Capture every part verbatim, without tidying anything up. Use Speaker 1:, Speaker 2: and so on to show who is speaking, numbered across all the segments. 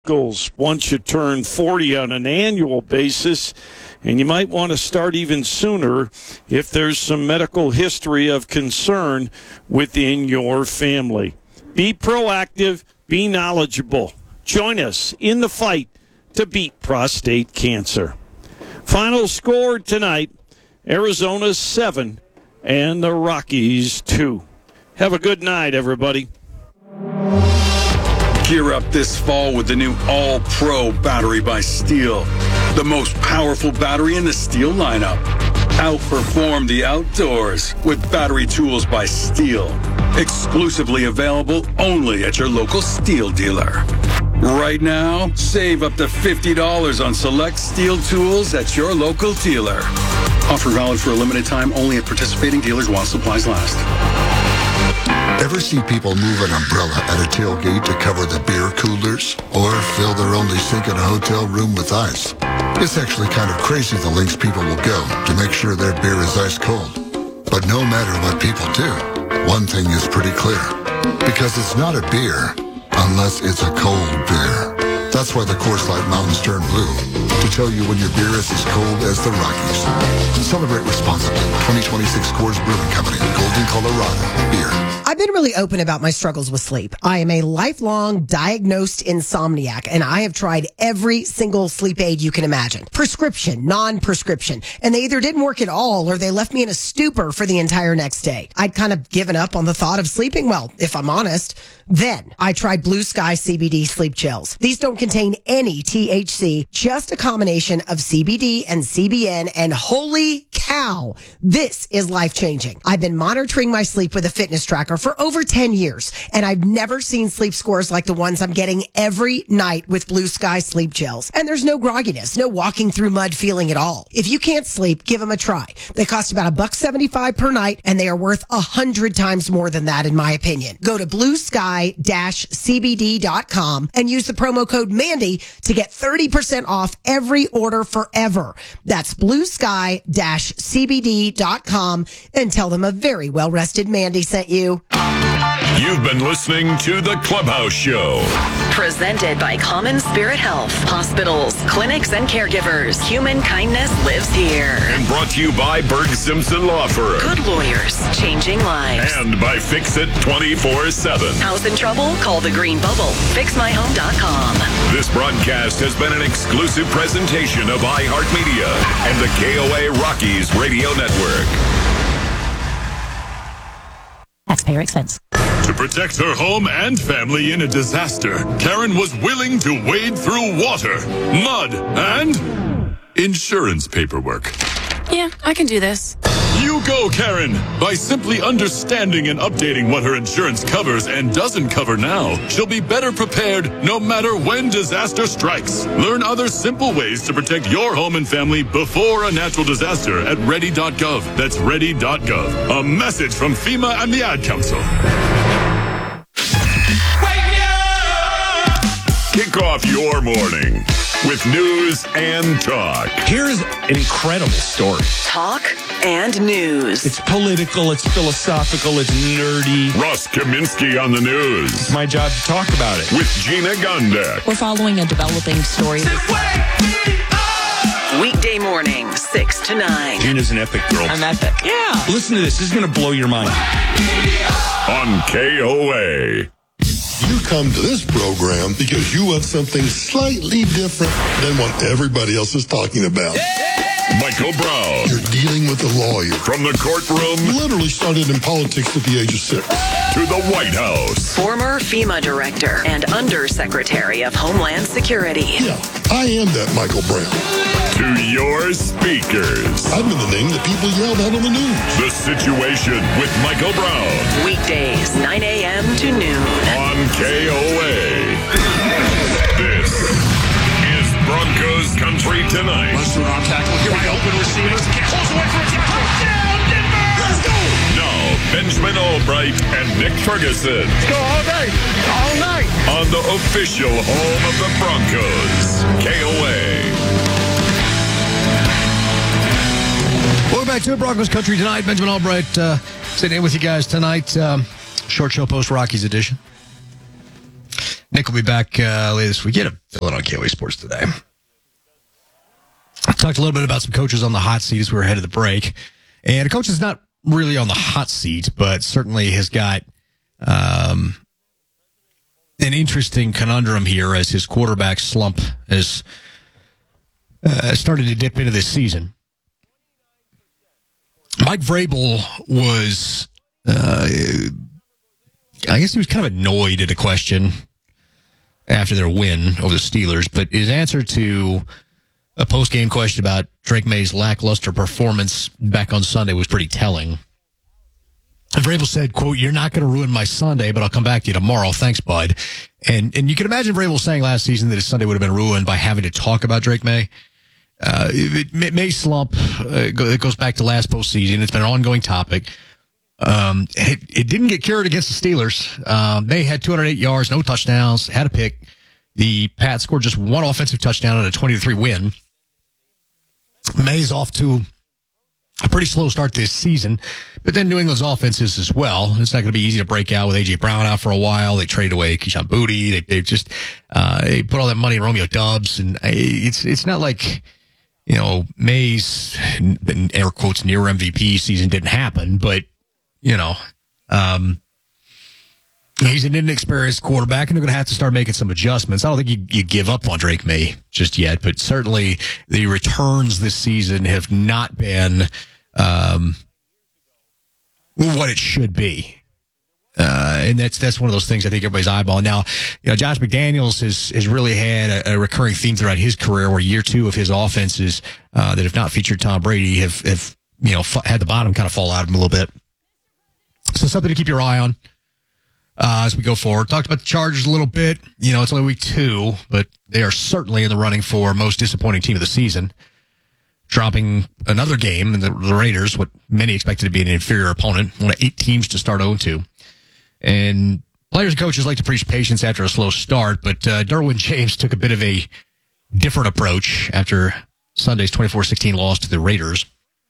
Speaker 1: Goals once you turn forty on an annual basis, and you might want to start even sooner if there's some medical history of concern within your family. Be proactive, be knowledgeable. Join us in the fight to beat prostate cancer. Final score tonight, Arizona seven and the Rockies two. Have a good night, everybody.
Speaker 2: Gear up this fall with the new All-Pro battery by Steel. The most powerful battery in the Steel lineup. Outperform the outdoors with battery tools by Steel. Exclusively available only at your local Steel dealer. Right now, save up to fifty dollars on select Steel tools at your local dealer. Offer valid for a limited time only at participating dealers while supplies last.
Speaker 3: Ever see people move an umbrella at a tailgate to cover the beer coolers? Or fill their only sink in a hotel room with ice? It's actually kind of crazy the lengths people will go to make sure their beer is ice cold. But no matter what people do, one thing is pretty clear. Because it's not a beer unless it's a cold beer. That's why the Coors Light mountains turn blue. To tell you when your beer is as cold as the Rockies. Celebrate responsibly. twenty twenty-six Coors Brewing Company, Golden, Colorado. Beer.
Speaker 4: I've been really open about my struggles with sleep. I am a lifelong diagnosed insomniac, and I have tried every single sleep aid you can imagine. Prescription, non-prescription. And they either didn't work at all or they left me in a stupor for the entire next day. I'd kind of given up on the thought of sleeping well, if I'm honest. Then I tried Blue Sky C B D sleep gels. These don't contain any T H C, just a combination of C B D and C B N, and holy cow, this is life-changing. I've been monitoring my sleep with a fitness tracker for over ten years, and I've never seen sleep scores like the ones I'm getting every night with Blue Sky sleep gels. And there's no grogginess, no walking through mud feeling at all. If you can't sleep, give them a try. They cost about a buck seventy-five per night, and they are worth a hundred times more than that, in my opinion. Go to blue sky dash c b d dot com and use the promo code Mandy to get thirty percent off every order forever. That's blue sky dash c b d dot com and tell them a very well-rested Mandy sent you.
Speaker 5: You've been listening to The Clubhouse Show.
Speaker 6: Presented by Common Spirit Health. Hospitals, clinics, and caregivers. Human kindness lives here.
Speaker 5: And brought to you by Berg Simpson Law Firm.
Speaker 6: Good lawyers, changing lives.
Speaker 5: And by Fix It twenty-four seven.
Speaker 6: House in trouble? Call the Green Bubble. fix my home dot com.
Speaker 5: This broadcast has been an exclusive presentation of iHeartMedia and the K O A Rockies Radio Network.
Speaker 7: Taxpayer expense.
Speaker 5: To protect her home and family in a disaster, Karen was willing to wade through water, mud, and insurance paperwork.
Speaker 7: Yeah, I can do this.
Speaker 5: You go, Karen! By simply understanding and updating what her insurance covers and doesn't cover now, she'll be better prepared no matter when disaster strikes. Learn other simple ways to protect your home and family before a natural disaster at ready dot gov. That's ready dot gov. A message from FEMA and the Ad Council. Kick off your morning with news and talk.
Speaker 8: Here's an incredible story.
Speaker 6: Talk and news.
Speaker 8: It's political, it's philosophical, it's nerdy.
Speaker 5: Russ Kaminsky on the news.
Speaker 8: It's my job to talk about it.
Speaker 5: With Gina Gondek.
Speaker 7: We're following a developing story.
Speaker 6: Weekday morning, six to nine.
Speaker 8: Gina's an epic girl.
Speaker 7: I'm epic. Yeah.
Speaker 8: Listen to this. This is going to blow your mind.
Speaker 5: On K O A.
Speaker 9: You come to this program because you want something slightly different than what everybody else is talking about.
Speaker 5: Michael Brown.
Speaker 9: You're dealing with a lawyer.
Speaker 5: From the courtroom.
Speaker 9: Literally started in politics at the age of six.
Speaker 5: To the White House.
Speaker 6: Former FEMA director and Undersecretary of Homeland Security.
Speaker 9: Yeah, I am that Michael Brown.
Speaker 5: To your speakers.
Speaker 9: I've been the name that people yelled out on the news.
Speaker 5: The Situation with Michael Brown.
Speaker 6: Weekdays, nine a.m. to noon.
Speaker 5: On K O A. This is Broncos Country Tonight.
Speaker 10: Buster on tackle. Here we go. Open receivers. Get close away from it. Touchdown, Denver! Let's go!
Speaker 5: Now, Benjamin Albright and Nick Ferguson.
Speaker 10: Let's go all day, all night.
Speaker 5: On the official home of the Broncos, K O A.
Speaker 11: Welcome back to Broncos Country Tonight. Benjamin Albright uh, sitting in with you guys tonight. Um, short show post Rockies edition. Nick will be back uh, later this week. Get a fill it on K O A Sports today. I talked a little bit about some coaches on the hot seat as we were ahead of the break. And a coach is not really on the hot seat, but certainly has got um, an interesting conundrum here as his quarterback slump has uh, started to dip into this season. Mike Vrabel was, uh, I guess he was kind of annoyed at a question after their win over the Steelers, but his answer to a post-game question about Drake May's lackluster performance back on Sunday was pretty telling. And Vrabel said, quote, "You're not going to ruin my Sunday, but I'll come back to you tomorrow. Thanks, bud." And and you can imagine Vrabel saying last season that his Sunday would have been ruined by having to talk about Drake May. Uh, it, it may slump. Uh, it goes back to last postseason. It's been an ongoing topic. Um, it, it didn't get cured against the Steelers. Um, they had two hundred eight yards, no touchdowns, had a pick. The Pats scored just one offensive touchdown on a twenty to three win. May's off to a pretty slow start this season, but then New England's offenses as well. It's not going to be easy to break out with A J Brown out for a while. They traded away Keyshawn Boutte. They they just uh, they put all that money in Romeo Doubs, and it's it's not like, you know, May's air quotes near M V P season didn't happen, but you know, um, he's an inexperienced quarterback, and they're going to have to start making some adjustments. I don't think you, you give up on Drake May just yet, but certainly the returns this season have not been um, what it should be. Uh, and that's that's one of those things I think everybody's eyeballing. Now, you know, Josh McDaniels has, has really had a, a recurring theme throughout his career where year two of his offenses uh, that have not featured Tom Brady have, have you know, f- had the bottom kind of fall out of him a little bit. So something to keep your eye on uh, as we go forward. Talked about the Chargers a little bit. You know, it's only week two, but they are certainly in the running for most disappointing team of the season. Dropping another game in the, the Raiders, what many expected to be an inferior opponent, one of eight teams to start oh and two. And players and coaches like to preach patience after a slow start, but uh, Derwin James took a bit of a different approach after Sunday's twenty-four sixteen loss to the Raiders.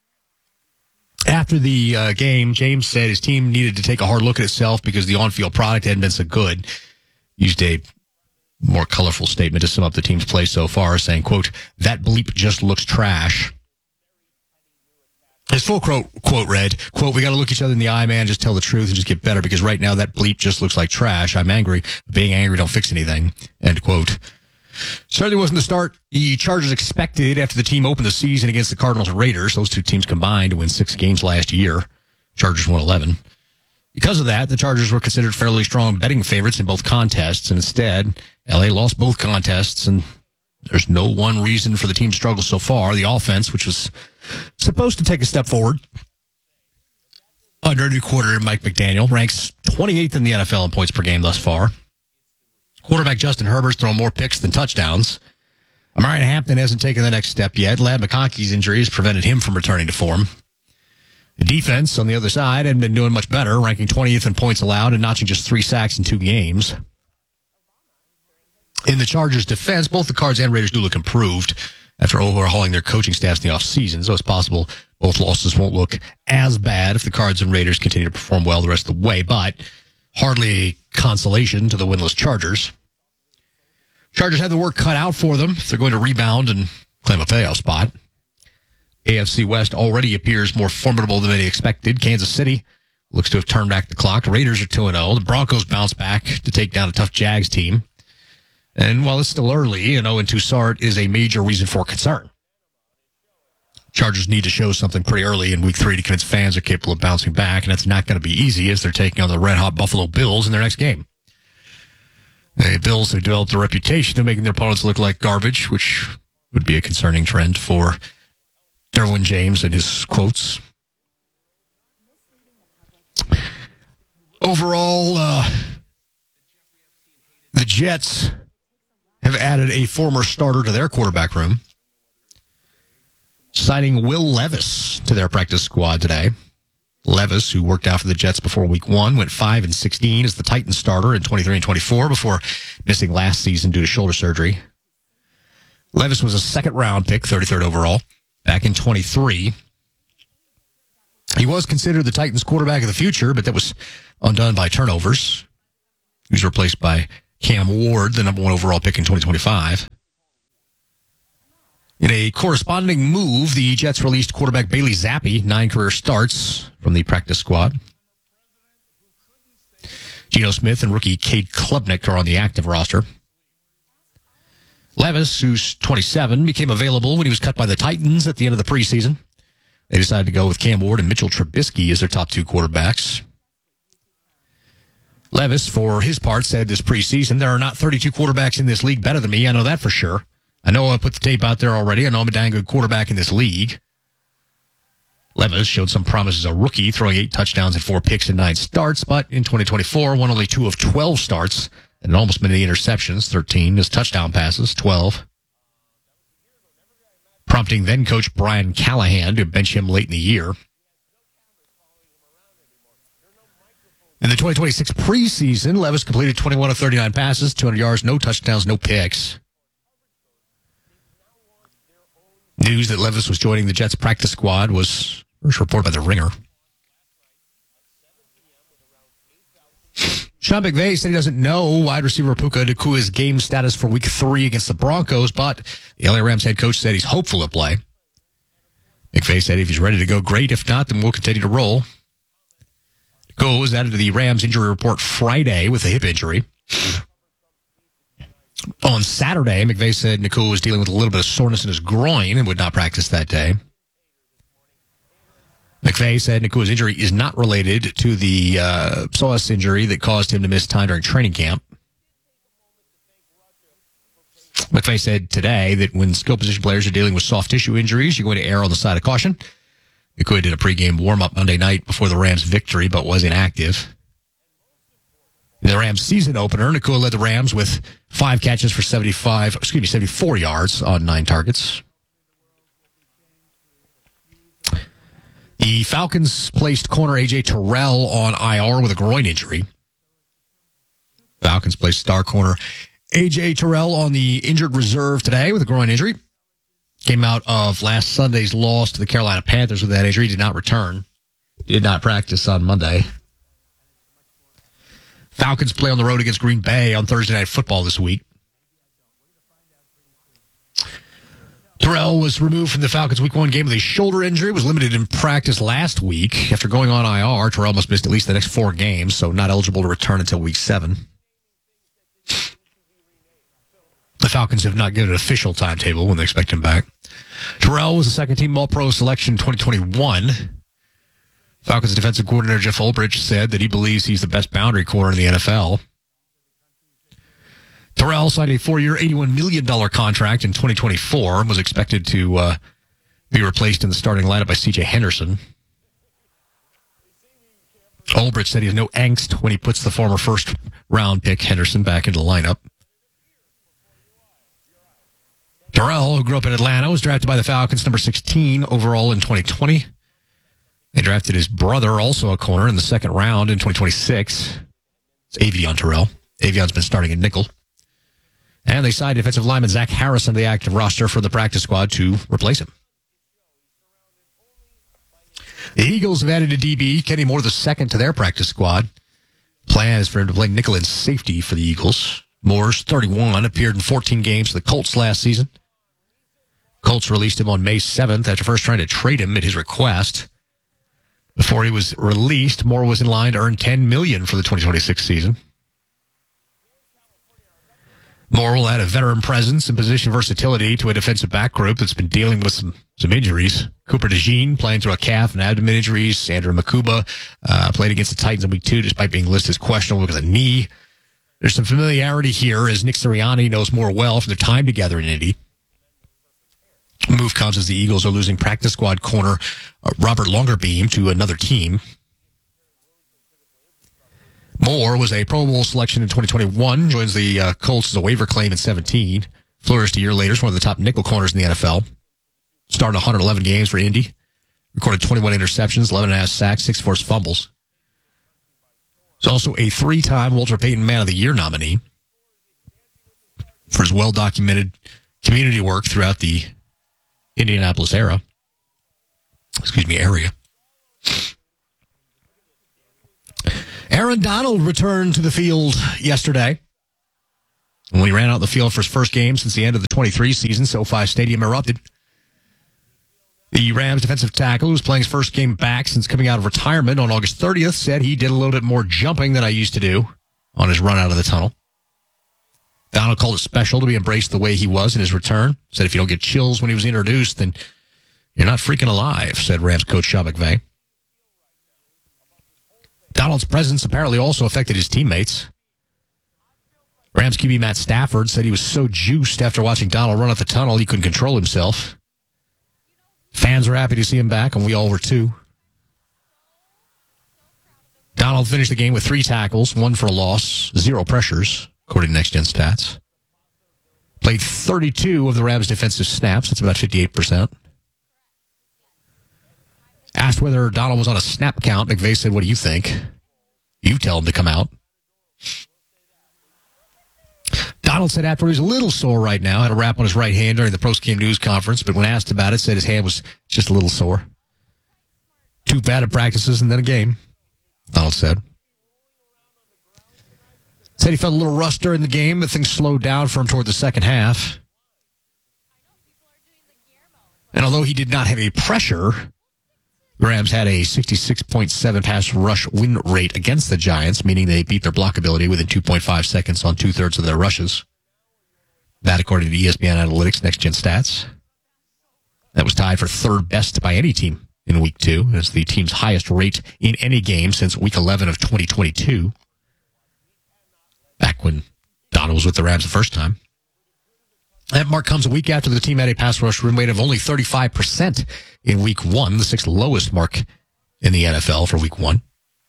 Speaker 11: After the uh, game, James said his team needed to take a hard look at itself because the on-field product hadn't been so good. Used a more colorful statement to sum up the team's play so far, saying, quote, "That bleep just looks trash." His full quote, quote read, quote, "We got to look each other in the eye, man, just tell the truth and just get better because right now that bleep just looks like trash. I'm angry. But being angry don't fix anything." End quote. Certainly wasn't the start the Chargers expected after the team opened the season against the Cardinals and Raiders. Those two teams combined to win six games last year. Chargers won eleven. Because of that, the Chargers were considered fairly strong betting favorites in both contests, and instead, L A lost both contests, and there's no one reason for the team's struggle so far. The offense, which was supposed to take a step forward under new coordinator Mike McDaniel, ranks twenty-eighth in the N F L in points per game thus far. Quarterback Justin Herbert's thrown more picks than touchdowns. Amarian Hampton hasn't taken the next step yet. Ladd McConkey's injury has prevented him from returning to form. The defense on the other side hadn't been doing much better, ranking twentieth in points allowed and notching just three sacks in two games. In the Chargers' defense, both the Cards and Raiders do look improved after overhauling their coaching staffs in the offseason, so it's possible both losses won't look as bad if the Cards and Raiders continue to perform well the rest of the way, but hardly a consolation to the winless Chargers. Chargers have the work cut out for them if they're going to rebound and claim a playoff spot. A F C West already appears more formidable than they expected. Kansas City looks to have turned back the clock. Raiders are two and oh. The Broncos bounce back to take down a tough Jags team. And while it's still early, an oh and two start is a major reason for concern. Chargers need to show something pretty early in week three to convince fans they're capable of bouncing back, and that's not going to be easy as they're taking on the red-hot Buffalo Bills in their next game. The Bills have developed a reputation of making their opponents look like garbage, which would be a concerning trend for Derwin James and his quotes. Overall, uh, the Jets have added a former starter to their quarterback room, signing Will Levis to their practice squad today. Levis, who worked out for the Jets before week one, went five and sixteen as the Titans starter in twenty-three and twenty-four before missing last season due to shoulder surgery. Levis was a second round pick, thirty-third overall, back in twenty-three. He was considered the Titans quarterback of the future, but that was undone by turnovers. He was replaced by Cam Ward, the number one overall pick in twenty twenty-five. In a corresponding move, the Jets released quarterback Bailey Zappi, nine career starts from the practice squad. Geno Smith and rookie Cade Klubnik are on the active roster. Levis, who's twenty-seven, became available when he was cut by the Titans at the end of the preseason. They decided to go with Cam Ward and Mitchell Trubisky as their top two quarterbacks. Levis, for his part, said this preseason, there are not thirty-two quarterbacks in this league better than me. I know that for sure. I know I put the tape out there already. I know I'm a dang good quarterback in this league. Levis showed some promise as a rookie, throwing eight touchdowns and four picks in nine starts, but in twenty twenty-four, won only two of twelve starts and almost many interceptions, thirteen. His touchdown passes, twelve. Prompting then-coach Brian Callahan to bench him late in the year. In the twenty twenty-six preseason, Levis completed twenty-one of thirty-nine passes, two hundred yards, no touchdowns, no picks. News that Levis was joining the Jets practice squad was first reported by The Ringer. Sean McVay said he doesn't know wide receiver Puka Nacua's game status for week three against the Broncos, but the L A Rams head coach said he's hopeful to play. McVay said if he's ready to go, great. If not, then we'll continue to roll. Nakua was added to the Rams injury report Friday with a hip injury. On Saturday, McVay said Nakua was dealing with a little bit of soreness in his groin and would not practice that day. McVay said Nakua's injury is not related to the uh, psoas injury that caused him to miss time during training camp. McVay said today that when skill position players are dealing with soft tissue injuries, you're going to err on the side of caution. Nakua did a pregame warm-up Monday night before the Rams' victory, but was inactive. In the Rams season opener, Nakua led the Rams with five catches for seventy-five, excuse me, seventy-four yards on nine targets. The Falcons placed corner A J Terrell on I R with a groin injury. Falcons placed star corner A J Terrell on the injured reserve today with a groin injury. Came out of last Sunday's loss to the Carolina Panthers with that injury. Did not return. Did not practice on Monday. Falcons play on the road against Green Bay on Thursday Night Football this week. Terrell was removed from the Falcons' Week one game with a shoulder injury, was limited in practice last week. After going on I R, Terrell must miss at least the next four games, so not eligible to return until Week seven. The Falcons have not given an official timetable when they expect him back. Terrell was a second-team All-Pro selection in twenty twenty-one. Falcons defensive coordinator Jeff Ulbrich said that he believes he's the best boundary corner in the N F L. Terrell signed a four-year, eighty-one million dollars contract in twenty twenty-four and was expected to uh, be replaced in the starting lineup by C J Henderson. Ulbrich said he has no angst when he puts the former first-round pick Henderson back into the lineup. Terrell, who grew up in Atlanta, was drafted by the Falcons number sixteen overall in twenty twenty. They drafted his brother, also a corner, in the second round in twenty twenty-six. It's Avion Terrell. Avion's been starting at nickel. And they signed defensive lineman Zach Harrison to the active roster for the practice squad to replace him. The Eagles have added a D B, Kenny Moore the second, to their practice squad. Plan is for him to play nickel and safety for the Eagles. Moore's thirty-one, appeared in fourteen games for the Colts last season. Colts released him on May seventh after first trying to trade him at his request. Before he was released, Moore was in line to earn ten million dollars for the twenty twenty-six season. Moore will add a veteran presence and position versatility to a defensive back group that's been dealing with some, some injuries. Cooper DeJean playing through a calf and abdomen injuries. Andrew Makuba uh, played against the Titans in week two despite being listed as questionable because of knee. There's some familiarity here as Nick Sirianni knows Moore well from their time together in Indy. Move comes as the Eagles are losing practice squad corner uh, Robert Longerbeam to another team. Moore was a Pro Bowl selection in twenty twenty-one, joins the uh, Colts as a waiver claim in seventeen. Flourished a year later as one of the top nickel corners in the N F L. Started one hundred eleven games for Indy. Recorded twenty-one interceptions, eleven and a half sacks, six forced fumbles. He's also a three-time Walter Payton Man of the Year nominee for his well-documented community work throughout the Indianapolis era. Excuse me, area. Aaron Donald returned to the field yesterday. When he ran out the field for his first game since the end of the twenty-three season, SoFi Stadium erupted. The Rams defensive tackle, who was playing his first game back since coming out of retirement on August thirtieth, said he did a little bit more jumping than I used to do on his run out of the tunnel. Donald called it special to be embraced the way he was in his return. Said if you don't get chills when he was introduced, then you're not freaking alive, said Rams coach Sean McVay. Donald's presence apparently also affected his teammates. Rams Q B Matt Stafford said he was so juiced after watching Donald run up the tunnel he couldn't control himself. Fans were happy to see him back, and we all were too. Donald finished the game with three tackles, one for a loss, zero pressures, according to Next Gen Stats. Played thirty-two of the Rams' defensive snaps. That's about fifty-eight percent. Asked whether Donald was on a snap count, McVay said, what do you think? You tell him to come out. Donald said after he was a little sore right now, had a wrap on his right hand during the post-game news conference, but when asked about it, said his hand was just a little sore. Two bad at practices and then a game, Donald said. Said he felt a little rust during the game, but things slowed down for him toward the second half. And although he did not have any pressure, Rams had a sixty-six point seven pass rush win rate against the Giants, meaning they beat their blockability within two point five seconds on two-thirds of their rushes. That, according to E S P N Analytics, Next Gen Stats. That was tied for third best by any team in Week two. It's the team's highest rate in any game since Week eleven of twenty twenty-two. Back when Donald was with the Rams the first time. That mark comes a week after the team had a pass rush win rate of only thirty-five percent in Week one, the sixth lowest mark in the N F L for Week one.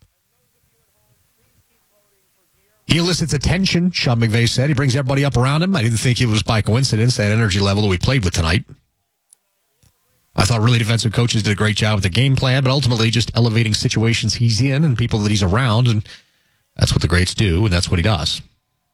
Speaker 11: He elicits attention, Sean McVay said. He brings everybody up around him. I didn't think it was by coincidence, that energy level that we played with tonight. I thought really defensive coaches did a great job with the game plan, but ultimately just elevating situations he's in and people that he's around, and that's what the greats do, and that's what he does.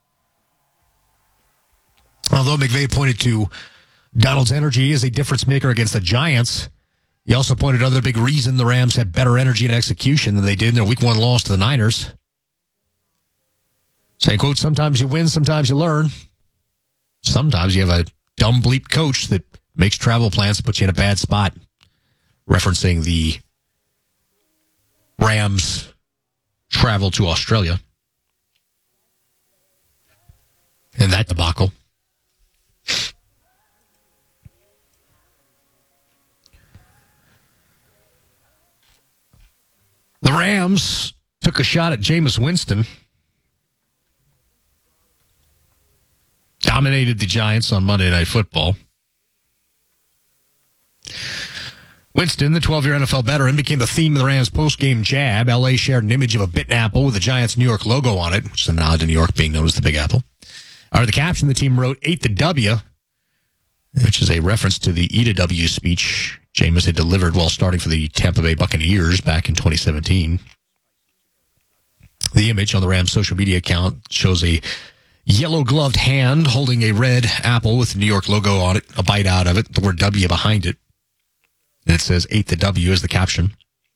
Speaker 11: Although McVay pointed to Donald's energy as a difference maker against the Giants, he also pointed to another big reason the Rams had better energy and execution than they did in their Week one loss to the Niners. Saying, quote, sometimes you win, sometimes you learn. Sometimes you have a dumb bleep coach that makes travel plans to put you in a bad spot. Referencing the Rams' travel to Australia. And that debacle. The Rams took a shot at Jameis Winston. Dominated the Giants on Monday Night Football. Winston, the twelve-year N F L veteran, became the theme of the Rams' post-game jab. L A shared an image of a bitten apple with the Giants' New York logo on it, which is a nod to New York being known as the Big Apple. Or the caption, the team wrote, ate the W, which is a reference to the Eat a W speech Jameis had delivered while starting for the Tampa Bay Buccaneers back in twenty seventeen. The image on the Rams' social media account shows a yellow-gloved hand holding a red apple with the New York logo on it, a bite out of it, the word W behind it. And it says, ate the W as the caption.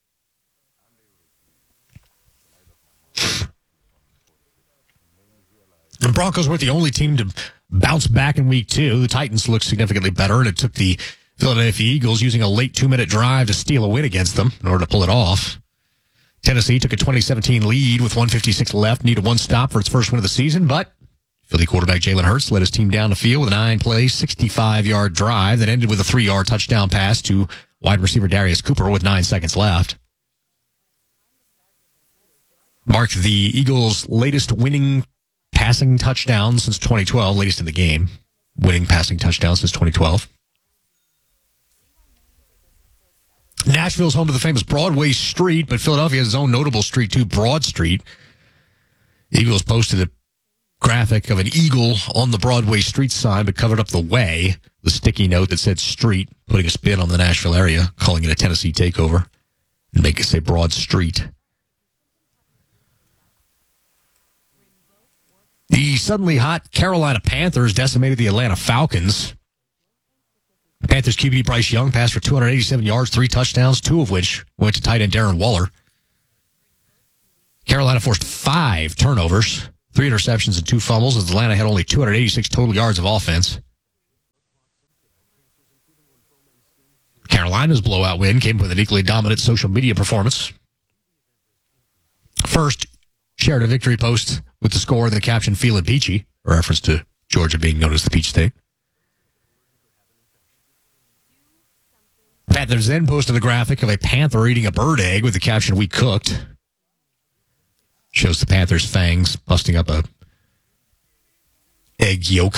Speaker 11: The Broncos weren't the only team to bounce back in week two. The Titans looked significantly better, and it took the Philadelphia Eagles using a late two-minute drive to steal a win against them in order to pull it off. Tennessee took a twenty seventeen lead with one fifty-six left, needed one stop for its first win of the season, but Philly quarterback Jalen Hurts led his team down the field with a nine-play, sixty-five-yard drive that ended with a three-yard touchdown pass to wide receiver Darius Cooper with nine seconds left. Marked the Eagles' latest winning passing touchdown since twenty twelve, latest in the game. Winning passing touchdown since twenty twelve. Nashville's home to the famous Broadway Street, but Philadelphia has its own notable street too, Broad Street. Eagles posted a graphic of an eagle on the Broadway Street sign, but covered up the way, the sticky note that said street, putting a spin on the Nashville area, calling it a Tennessee takeover, and make it say Broad Street. The suddenly hot Carolina Panthers decimated the Atlanta Falcons. Panthers Q B Bryce Young passed for two hundred eighty-seven yards, three touchdowns, two of which went to tight end Darren Waller. Carolina forced five turnovers. Three interceptions and two fumbles, as Atlanta had only two hundred eighty-six total yards of offense. Carolina's blowout win came with an equally dominant social media performance. First, shared a victory post with the score and the caption, "Feelin' Peachy," a reference to Georgia being known as the Peach State. Panthers then posted a graphic of a panther eating a bird egg with the caption, "We cooked." Shows the Panthers' fangs busting up a egg yolk.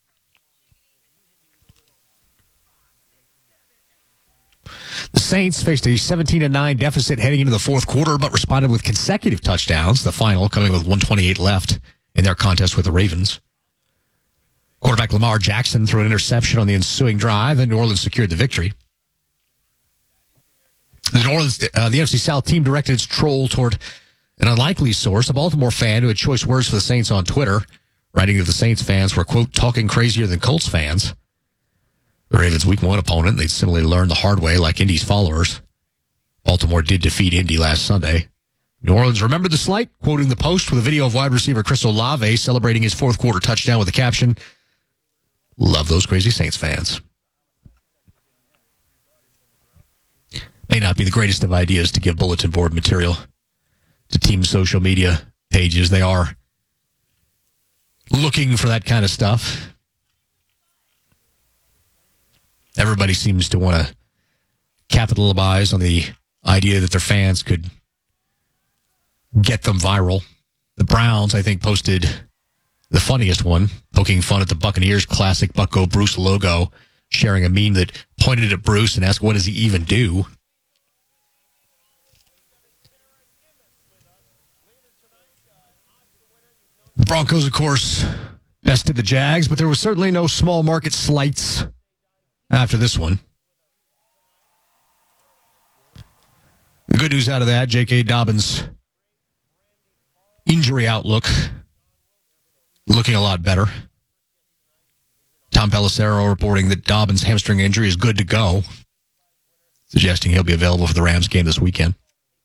Speaker 11: The Saints faced a seventeen to nine deficit heading into the fourth quarter, but responded with consecutive touchdowns, the final coming with one twenty-eight left in their contest with the Ravens. Quarterback Lamar Jackson threw an interception on the ensuing drive, and New Orleans secured the victory. The New Orleans, uh, the N F C South team directed its troll toward an unlikely source, a Baltimore fan who had choice words for the Saints on Twitter, writing that the Saints fans were, quote, talking crazier than Colts fans. The Ravens' week one opponent, they'd similarly learned the hard way like Indy's followers. Baltimore did defeat Indy last Sunday. New Orleans remembered the slight, quoting the Post with a video of wide receiver Chris Olave celebrating his fourth quarter touchdown with the caption, "Love those crazy Saints fans." May not be the greatest of ideas to give bulletin board material to team social media pages. They are looking for that kind of stuff. Everybody seems to want to capitalize on the idea that their fans could get them viral. The Browns, I think, posted the funniest one, poking fun at the Buccaneers classic Bucko Bruce logo, sharing a meme that pointed at Bruce and asked, "What does he even do?" The Broncos, of course, bested the Jags, but there was certainly no small market slights after this one. The good news out of that, J K. Dobbins' injury outlook looking a lot better. Tom Pelissero reporting that Dobbins' hamstring injury is good to go, suggesting he'll be available for the Rams game this weekend.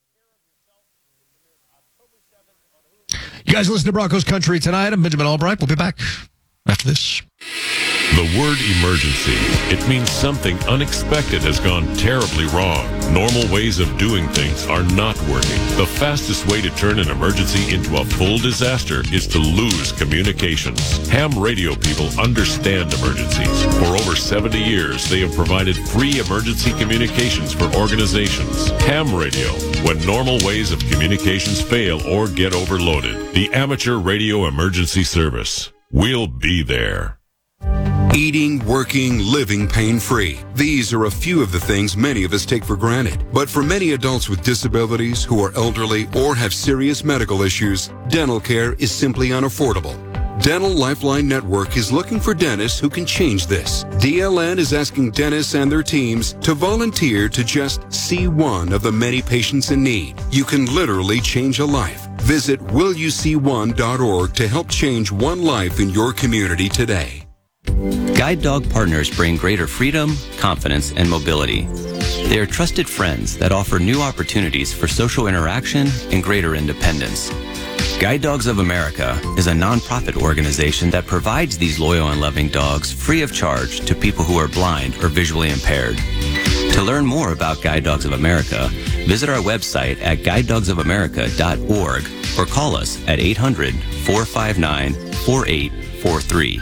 Speaker 11: You guys listen to Broncos Country tonight. I'm Benjamin Albright. We'll be back after this.
Speaker 12: The word emergency. It means something unexpected has gone terribly wrong. Normal ways of doing things are not working. The fastest way to turn an emergency into a full disaster is to lose communications. Ham radio people understand emergencies. For over seventy years, they have provided free emergency communications for organizations. Ham radio, when normal ways of communications fail or get overloaded. The Amateur Radio Emergency Service. We'll be there.
Speaker 13: Eating, working, living pain-free. These are a few of the things many of us take for granted. But for many adults with disabilities who are elderly or have serious medical issues, dental care is simply unaffordable. Dental Lifeline Network is looking for dentists who can change this. D L N is asking dentists and their teams to volunteer to just see one of the many patients in need. You can literally change a life. Visit will you see one dot org to help change one life in your community today.
Speaker 14: Guide dog partners bring greater freedom, confidence, and mobility. They are trusted friends that offer new opportunities for social interaction and greater independence. Guide Dogs of America is a nonprofit organization that provides these loyal and loving dogs free of charge to people who are blind or visually impaired. To learn more about Guide Dogs of America, visit our website at guide dogs of america dot org or call us at eight hundred, four five nine, four eight four three.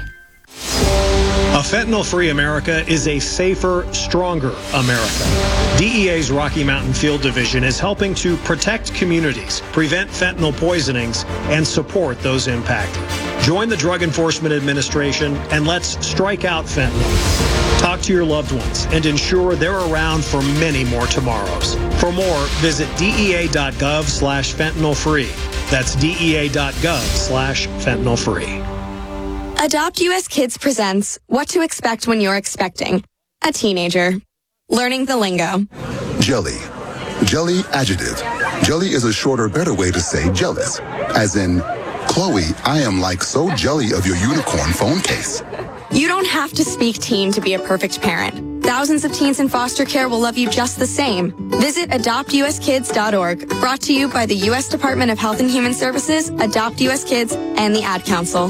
Speaker 15: A fentanyl-free America is a safer, stronger America. D E A's Rocky Mountain Field Division is helping to protect communities, prevent fentanyl poisonings, and support those impacted. Join the Drug Enforcement Administration and let's strike out fentanyl. Talk to your loved ones and ensure they're around for many more tomorrows. For more, visit dea.gov slash fentanyl free. That's dea.gov slash fentanyl free.
Speaker 16: Adopt U S Kids presents What to Expect When You're Expecting a Teenager. Learning the lingo.
Speaker 17: Jelly. Jelly adjective. Jelly is a shorter, better way to say jealous. As in, Chloe, I am like so jelly of your unicorn phone case.
Speaker 16: You don't have to speak teen to be a perfect parent. Thousands of teens in foster care will love you just the same. Visit adopt u s kids dot org. Brought to you by the U S Department of Health and Human Services, Adopt U S Kids, and the Ad Council.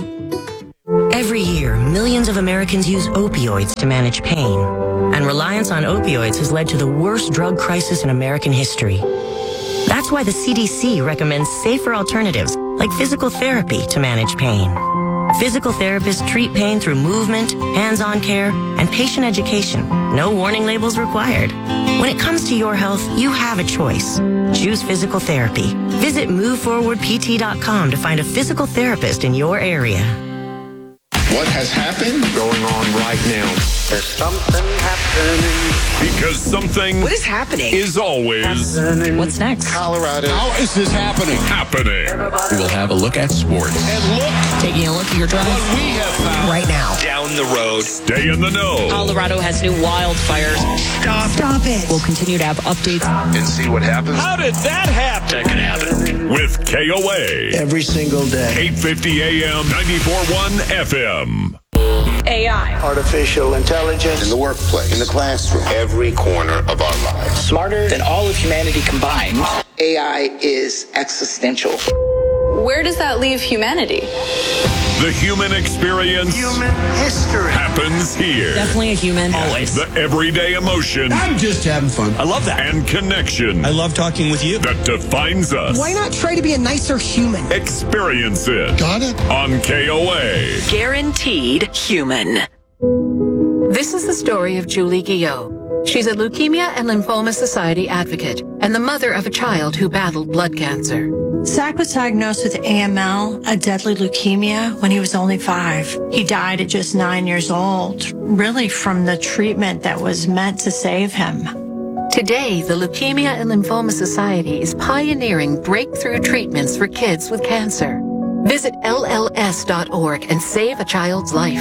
Speaker 18: Every year, millions of Americans use opioids to manage pain. And reliance on opioids has led to the worst drug crisis in American history. That's why the C D C recommends safer alternatives like physical therapy to manage pain. Physical therapists treat pain through movement, hands-on care, and patient education. No warning labels required. When it comes to your health, you have a choice. Choose physical therapy. Visit move forward p t dot com to find a physical therapist in your area.
Speaker 19: What has happened? Going on right now.
Speaker 20: There's something happening.
Speaker 5: Because something
Speaker 4: What is happening?
Speaker 5: is always
Speaker 20: happening.
Speaker 7: What's next?
Speaker 19: Colorado. How is this happening?
Speaker 5: happening.
Speaker 11: We will have a look at sports.
Speaker 19: And look
Speaker 7: Taking a look at your drive.
Speaker 19: what we have found.
Speaker 4: Right now.
Speaker 19: Down the road.
Speaker 5: Stay in the know.
Speaker 7: Colorado has new wildfires.
Speaker 19: Stop.
Speaker 4: Stop it.
Speaker 7: We'll continue to have updates.
Speaker 19: And see what happens.
Speaker 10: How did that happen?
Speaker 19: That can happen.
Speaker 5: With K O A.
Speaker 20: Every single day.
Speaker 5: eight fifty A M, ninety-four point one F M.
Speaker 7: A I.
Speaker 20: Artificial intelligence.
Speaker 17: In the workplace, in the classroom, every corner of our lives.
Speaker 20: Smarter than all of humanity combined. A I is existential.
Speaker 16: Where does that leave humanity?
Speaker 5: The human experience
Speaker 20: Human history.
Speaker 5: happens here.
Speaker 7: Definitely a human. Always.
Speaker 5: The everyday emotion
Speaker 19: I'm just having fun. I love that.
Speaker 5: and connection
Speaker 19: I love talking with you.
Speaker 5: that defines us.
Speaker 4: Why not try to be a nicer human?
Speaker 5: Experience it
Speaker 3: Got it?
Speaker 5: on K O A.
Speaker 6: Guaranteed human.
Speaker 21: This is the story of Julie Guillot. She's a Leukemia and Lymphoma Society advocate and the mother of a child who battled blood cancer.
Speaker 22: Zach was diagnosed with A M L, a deadly leukemia, when he was only five. He died at just nine years old, really from the treatment that was meant to save him.
Speaker 21: Today, the Leukemia and Lymphoma Society is pioneering breakthrough treatments for kids with cancer. Visit L L S dot org and save a child's life.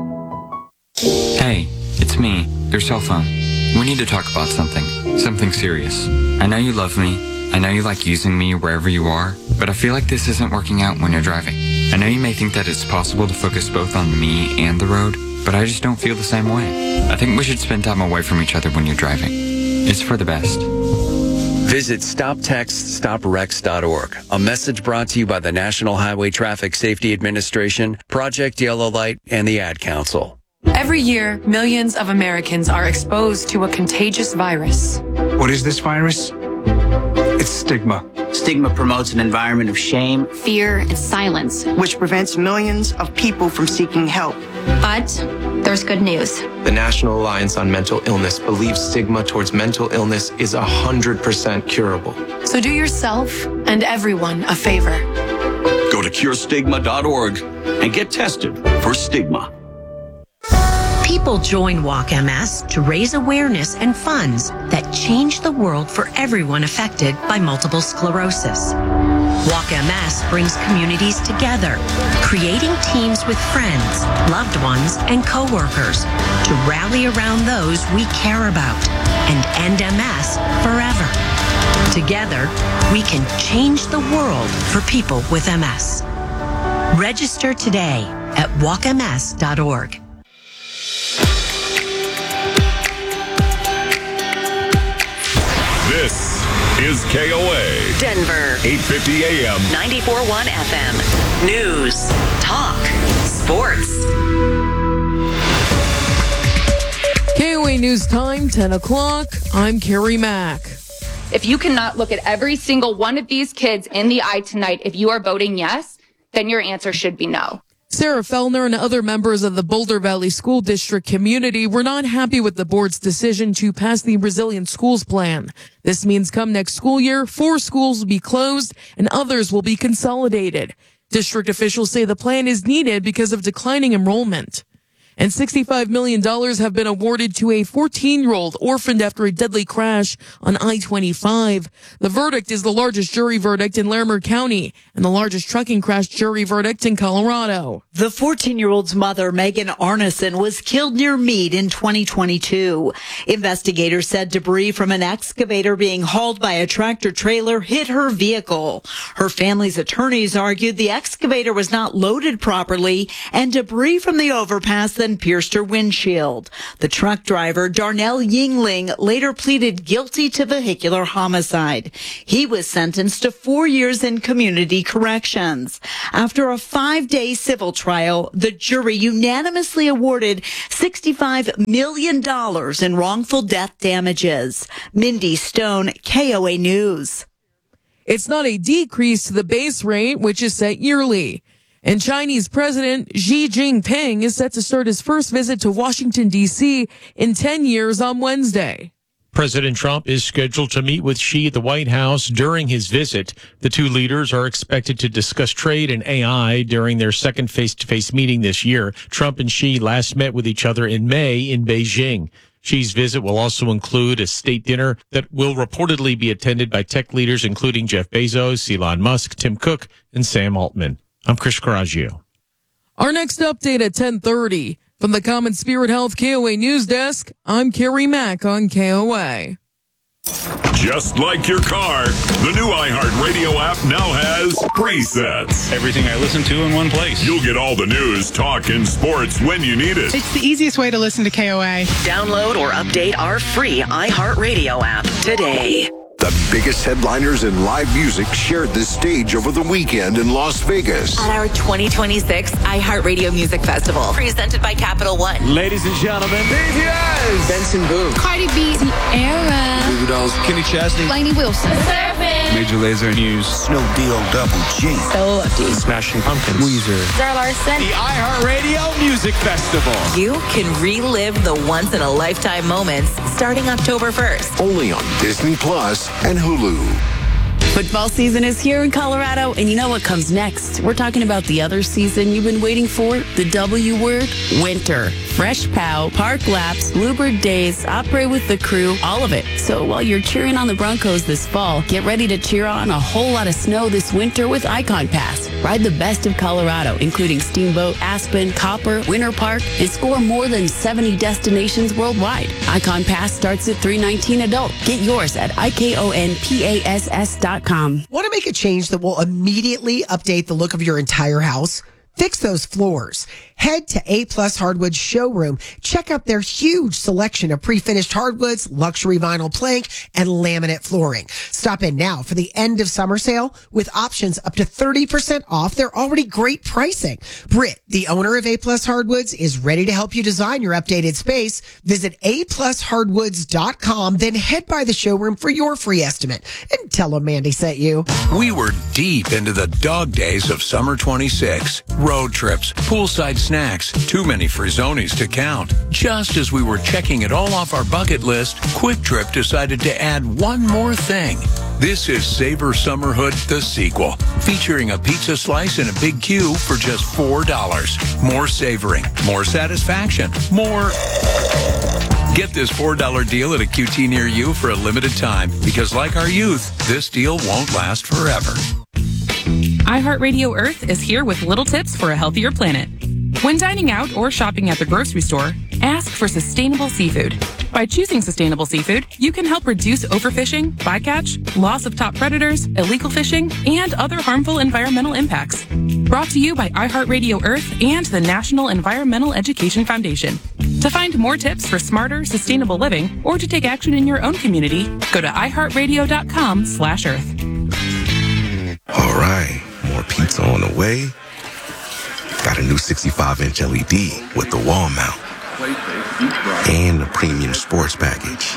Speaker 23: Hey, it's me, your cell phone. We need to talk about something, something serious. I know you love me. I know you like using me wherever you are, but I feel like this isn't working out when you're driving. I know you may think that it's possible to focus both on me and the road, but I just don't feel the same way. I think we should spend time away from each other when you're driving. It's for the best.
Speaker 14: Visit stop text stop wrecks dot org. A message brought to you by the National Highway Traffic Safety Administration, Project Yellow Light, and the Ad Council.
Speaker 24: Every year, millions of Americans are exposed to a contagious virus.
Speaker 25: What is this virus? It's stigma.
Speaker 26: Stigma promotes an environment of shame,
Speaker 27: fear, and silence,
Speaker 28: which prevents millions of people from seeking help.
Speaker 27: But there's good news.
Speaker 29: The National Alliance on Mental Illness believes stigma towards mental illness is one hundred percent curable.
Speaker 24: So do yourself and everyone a favor.
Speaker 30: Go to cure stigma dot org and get tested for stigma.
Speaker 18: People join Walk M S to raise awareness and funds that change the world for everyone affected by multiple sclerosis. Walk M S brings communities together, creating teams with friends, loved ones, and coworkers to rally around those we care about and end M S forever. Together, we can change the world for people with M S. Register today at walk M S dot org.
Speaker 5: This is K O A.
Speaker 6: Denver.
Speaker 5: eight fifty A M.
Speaker 6: ninety-four point one F M. News. Talk. Sports.
Speaker 31: K O A News Time, ten o'clock. I'm Carrie Mack.
Speaker 32: If you cannot look at every single one of these kids in the eye tonight, if you are voting yes, then your answer should be no.
Speaker 31: Sarah Fellner and other members of the Boulder Valley School District community were not happy with the board's decision to pass the Resilient Schools Plan. This means come next school year, four schools will be closed and others will be consolidated. District officials say the plan is needed because of declining enrollment. And sixty-five million dollars have been awarded to a fourteen-year-old orphaned after a deadly crash on I twenty-five. The verdict is the largest jury verdict in Larimer County and the largest trucking crash jury verdict in Colorado.
Speaker 33: The fourteen-year-old's mother, Megan Arneson, was killed near Meade in twenty twenty-two. Investigators said debris from an excavator being hauled by a tractor trailer hit her vehicle. Her family's attorneys argued the excavator was not loaded properly and debris from the overpass that and pierced her windshield. The truck driver, Darnell Yingling, later pleaded guilty to vehicular homicide. He was sentenced to four years in community corrections. After a five-day civil trial, the jury unanimously awarded sixty-five million dollars in wrongful death damages. Mindy Stone, K O A News.
Speaker 31: It's not a decrease to the base rate, which is set yearly. And Chinese President Xi Jinping is set to start his first visit to Washington, D C in ten years on Wednesday.
Speaker 1: President Trump is scheduled to meet with Xi at the White House during his visit. The two leaders are expected to discuss trade and A I during their second face-to-face meeting this year. Trump and Xi last met with each other in May in Beijing. Xi's visit will also include a state dinner that will reportedly be attended by tech leaders including Jeff Bezos, Elon Musk, Tim Cook, and Sam Altman. I'm Chris Coraggio.
Speaker 31: Our next update at ten thirty. From the Common Spirit Health K O A News Desk, I'm Carrie Mack on K O A.
Speaker 5: Just like your car, the new iHeartRadio app now has presets.
Speaker 2: Everything I listen to in one place.
Speaker 5: You'll get all the news, talk, and sports when you need it.
Speaker 7: It's the easiest way to listen to K O A.
Speaker 6: Download or update our free iHeartRadio app today.
Speaker 8: The biggest headliners in live music shared this stage over the weekend in Las Vegas.
Speaker 6: At our twenty twenty-six iHeartRadio Music Festival, presented by Capital One.
Speaker 2: Ladies and gentlemen, B T S,
Speaker 8: Benson Boone,
Speaker 9: Cardi B, Ciara,
Speaker 2: Goo Goo Dolls, Kenny Chesney,
Speaker 9: Lainey Wilson,
Speaker 2: Major Lazer News,
Speaker 8: Snow Deal Double G,
Speaker 9: So Lefty,
Speaker 2: Smashing Pumpkins, Weezer,
Speaker 9: Sarah Larson.
Speaker 2: The iHeartRadio Music Festival.
Speaker 6: You can relive the once-in-a-lifetime moments starting October first.
Speaker 8: Only on Disney Plus and Hulu.
Speaker 10: Football season is here in Colorado, and you know what comes next. We're talking about the other season you've been waiting for, the W word, winter. Fresh pow, park laps, bluebird days, opera with the crew, all of it. So while you're cheering on the Broncos this fall, get ready to cheer on a whole lot of snow this winter with Icon Pass. Ride the best of Colorado, including Steamboat, Aspen, Copper, Winter Park, and score more than seventy destinations worldwide. Icon Pass starts at three hundred nineteen dollars adult. Get yours at I K O N P A S S dot com.
Speaker 4: Want to make a change that will immediately update the look of your entire house? Fix those floors. Head to A Plus Hardwood Showroom. Check out their huge selection of pre-finished hardwoods, luxury vinyl plank, and laminate flooring. Stop in now for the end of summer sale with options up to thirty percent off their already great pricing. Britt, the owner of A Plus Hardwoods, is ready to help you design your updated space. Visit a plus hardwoods dot com, then head by the showroom for your free estimate and tell them Mandy sent you.
Speaker 11: We were deep into the dog days of summer twenty-six. Road trips, poolside snacks, too many Frizzonis to count. Just as we were checking it all off our bucket list, Quick Trip decided to add one more thing. This is Savor Summerhood, the sequel, featuring a pizza slice and a big Q for just four dollars. More savoring, more satisfaction, more... Get this four dollar deal at a Q T near you for a limited time, because like our youth, this deal won't last forever.
Speaker 12: iHeartRadio Earth is here with little tips for a healthier planet. When dining out or shopping at the grocery store, ask for sustainable seafood. By choosing sustainable seafood, you can help reduce overfishing, bycatch, loss of top predators, illegal fishing, and other harmful environmental impacts. Brought to you by iHeartRadio Earth and the National Environmental Education Foundation. To find more tips for smarter, sustainable living, or to take action in your own community, go to i heart radio dot com slash earth.
Speaker 13: All right, more pizza on the way. Got a new sixty-five inch L E D with the wall mount. And the premium sports package.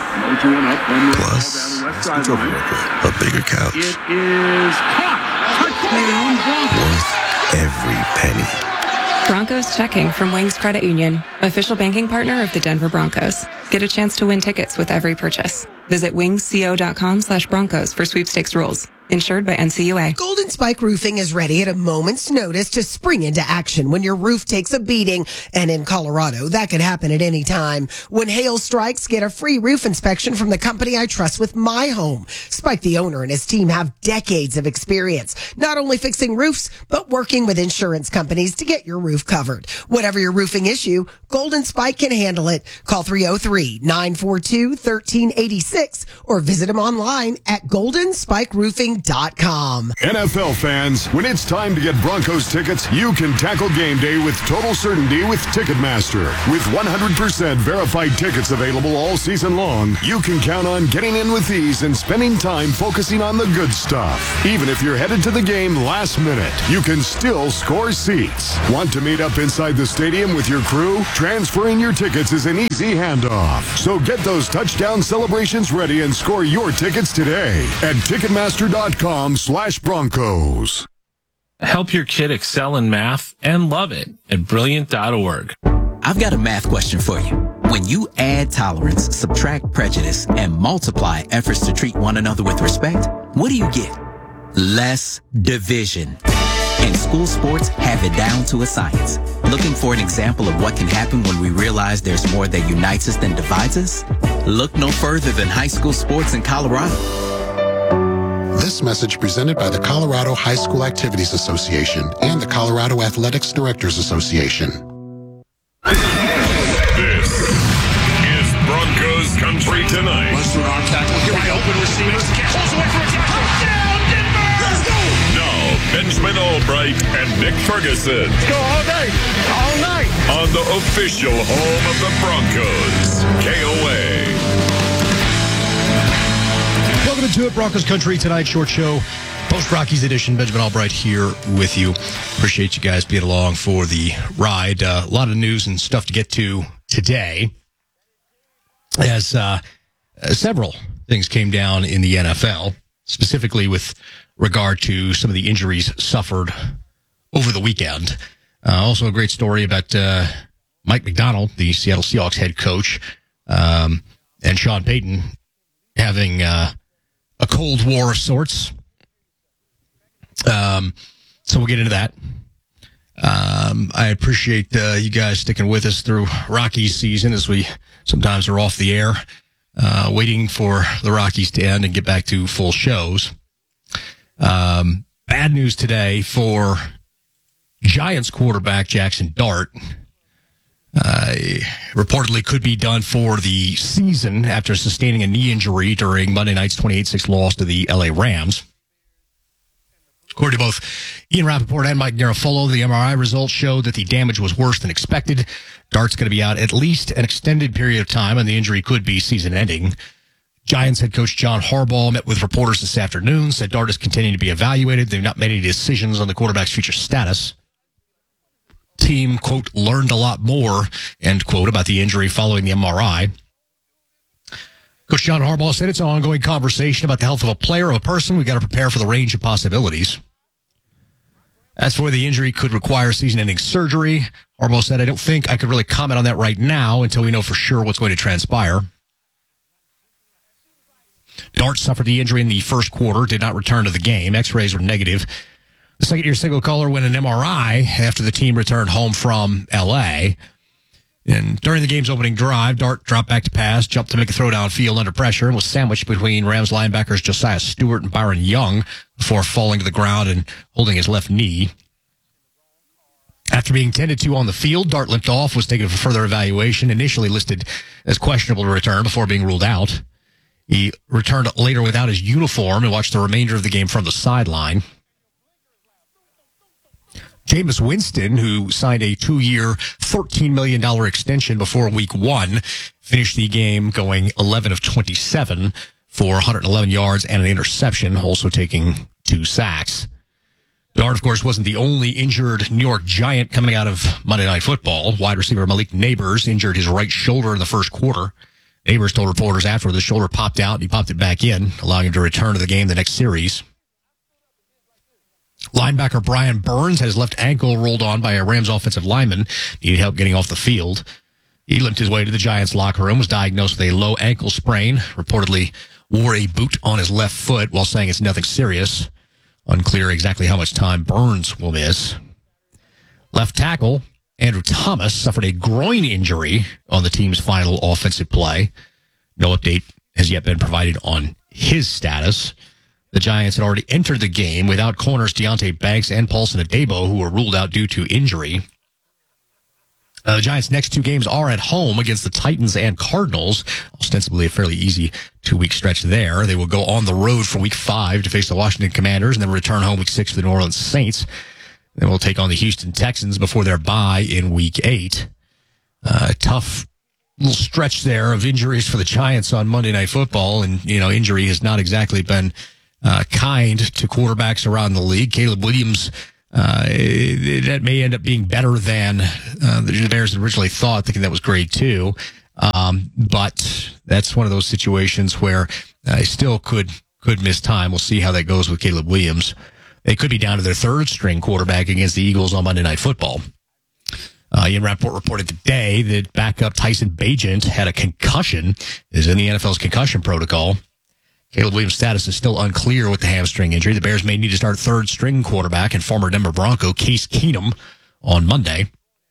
Speaker 13: Plus, let's switch over real quick. A bigger couch.
Speaker 15: It is caught.
Speaker 13: Worth every penny.
Speaker 16: Broncos checking from Wings Credit Union, official banking partner of the Denver Broncos. Get a chance to win tickets with every purchase. Visit wingsco dot com slash Broncos for sweepstakes rules. Insured by N C U A.
Speaker 4: Golden Spike Roofing is ready at a moment's notice to spring into action when your roof takes a beating. And in Colorado, that could happen at any time. When hail strikes, get a free roof inspection from the company I trust with my home. Spike, the owner, and his team have decades of experience, not only fixing roofs, but working with insurance companies to get your roof covered. Whatever your roofing issue, Golden Spike can handle it. Call three oh three, nine four two, one three eight six or visit them online at golden spike roofing dot com.
Speaker 8: N F L fans, when it's time to get Broncos tickets, you can tackle game day with total certainty with Ticketmaster. With one hundred percent verified tickets available all season long, you can count on getting in with ease and spending time focusing on the good stuff. Even if you're headed to the game last minute, you can still score seats. Want to meet up inside the stadium with your crew? Transferring your tickets is an easy handoff. So get those touchdown celebrations ready and score your tickets today at Ticketmaster.com slash Broncos.
Speaker 3: Help your kid excel in math and love it at Brilliant dot org.
Speaker 14: I've got a math question for you. When you add tolerance, subtract prejudice, and multiply efforts to treat one another with respect, what do you get? Less division. And school sports have it down to a science. Looking for an example of what can happen when we realize there's more that unites us than divides us? Look no further than high school sports in Colorado.
Speaker 17: This message presented by the Colorado High School Activities Association and the Colorado Athletics Directors Association.
Speaker 5: This is Broncos Country Tonight.
Speaker 15: Western arm tackle. Here we go. Open receivers. Pulls away for a tackle. Touchdown, Denver! Let's go!
Speaker 5: Now, Benjamin Albright and Nick Ferguson.
Speaker 15: Let's go all day, all night.
Speaker 5: On the official home of the Broncos, K O A.
Speaker 19: Welcome to it, Broncos Country Tonight short show, post-Rockies edition. Benjamin Albright here with you. Appreciate you guys being along for the ride. Uh, a lot of news and stuff to get to today, as uh, several things came down in the N F L, specifically with regard to some of the injuries suffered over the weekend. Uh, also a great story about uh, Mike Macdonald, the Seattle Seahawks head coach, um, and Sean Payton having uh, a Cold War of sorts. Um, so we'll get into that. Um, I appreciate uh, you guys sticking with us through Rockies season as we sometimes are off the air, uh, waiting for the Rockies to end and get back to full shows. Um, bad news today for Giants quarterback Jackson Dart. Uh, reportedly could be done for the season after sustaining a knee injury during Monday night's twenty-eight six loss to the L A Rams. According to both Ian Rappaport and Mike Garafolo, the M R I results showed that the damage was worse than expected. Dart's going to be out at least an extended period of time, and the injury could be season-ending. Giants head coach John Harbaugh met with reporters this afternoon, said Dart is continuing to be evaluated. They've not made any decisions on the quarterback's future status. Team, quote, learned a lot more, end quote, about the injury following the M R I. Coach John Harbaugh said it's an ongoing conversation about the health of a player or a person. We've got to prepare for the range of possibilities. As for the injury could require season-ending surgery, Harbaugh said, I don't think I could really comment on that right now until we know for sure what's going to transpire. Dart suffered the injury in the first quarter, did not return to the game. X-rays were negative. The second-year single-color went an M R I after the team returned home from L A. And during the game's opening drive, Dart dropped back to pass, jumped to make a throw downfield under pressure, and was sandwiched between Rams linebackers Josiah Stewart and Byron Young before falling to the ground and holding his left knee. After being tended to on the field, Dart limped off, was taken for further evaluation, initially listed as questionable to return before being ruled out. He returned later without his uniform and watched the remainder of the game from the sideline. Jameis Winston, who signed a two-year, thirteen million dollars extension before week one, finished the game going eleven of twenty-seven for one hundred eleven yards and an interception, also taking two sacks. Dart, of course, wasn't the only injured New York Giant coming out of Monday Night Football. Wide receiver Malik Neighbors injured his right shoulder in the first quarter. Neighbors told reporters after the shoulder popped out and he popped it back in, allowing him to return to the game the next series. Linebacker Brian Burns had his left ankle rolled on by a Rams offensive lineman. Needed help getting off the field. He limped his way to the Giants' locker room, was diagnosed with a low ankle sprain, reportedly wore a boot on his left foot while saying it's nothing serious. Unclear exactly how much time Burns will miss. Left tackle Andrew Thomas suffered a groin injury on the team's final offensive play. No update has yet been provided on his status. The Giants had already entered the game without corners Deonte Banks and Paulson Adebo, who were ruled out due to injury. Uh, the Giants' next two games are at home against the Titans and Cardinals. Ostensibly a fairly easy two-week stretch there. They will go on the road for week five to face the Washington Commanders and then return home week six for the New Orleans Saints. Then we'll take on the Houston Texans before their bye in week eight. Uh, tough little stretch there of injuries for the Giants on Monday Night Football. And, you know, injury has not exactly been uh, kind to quarterbacks around the league. Caleb Williams, uh, that may end up being better than uh, the Bears had originally thought, thinking that was grade two. Um, but that's one of those situations where uh, he still could could miss time. We'll see how that goes with Caleb Williams. They could be down to their third string quarterback against the Eagles on Monday Night Football. Uh, Ian Rappaport reported today that backup Tyson Bagent had a concussion, is in the N F L's concussion protocol. Caleb Williams' status is still unclear with the hamstring injury. The Bears may need to start third string quarterback and former Denver Bronco Case Keenum on Monday.